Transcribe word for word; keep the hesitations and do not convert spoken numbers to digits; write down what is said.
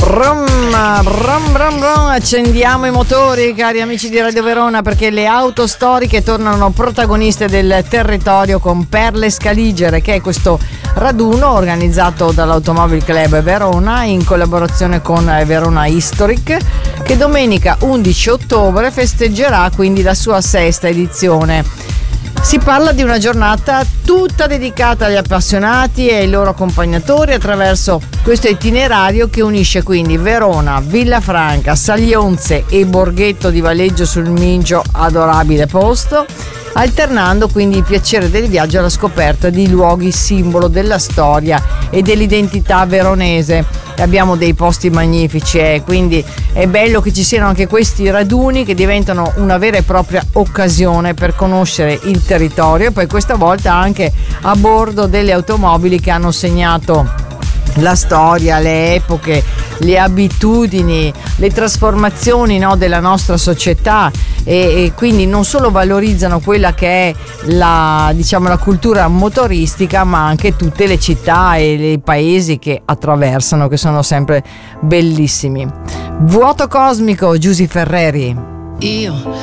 Brum, brum, brum, brum. Accendiamo i motori, cari amici di Radio Verona, perché le auto storiche tornano protagoniste del territorio con Perle Scaligere, che è questo raduno organizzato dall'Automobile Club Verona in collaborazione con Verona Historic, che domenica undici ottobre festeggerà quindi la sua sesta edizione. Si parla di una giornata tutta dedicata agli appassionati e ai loro accompagnatori attraverso questo itinerario che unisce quindi Verona, Villafranca, Saglionze e Borghetto di Valeggio sul Mincio, adorabile posto, alternando quindi il piacere del viaggio alla scoperta di luoghi simbolo della storia e dell'identità veronese. Abbiamo dei posti magnifici e eh, quindi è bello che ci siano anche questi raduni che diventano una vera e propria occasione per conoscere il territorio, e poi questa volta anche a bordo delle automobili che hanno segnato la storia, le epoche, le abitudini, le trasformazioni, no, della nostra società, e, e quindi non solo valorizzano quella che è la, diciamo, la cultura motoristica, ma anche tutte le città e i paesi che attraversano, che sono sempre bellissimi. Vuoto cosmico, Giusy Ferreri. Io